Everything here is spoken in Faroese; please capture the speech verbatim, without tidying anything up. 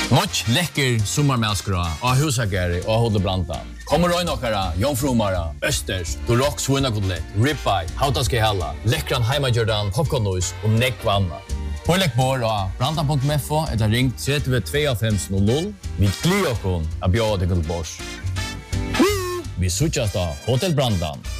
Much läcker sommarmälskra och husagare och håller blanda. Kommer röjna okkara, jomfrumara, östers, durock svinakotlet, ribeye, hautaske hella, läckran heimajordan, popcornnois och neckvanna. Pålägg bor och blanda punkt f o eller ring tre två fem noll noll. Vi glider okon att bjöda till bors. Vi switchas då Hotel Brandan.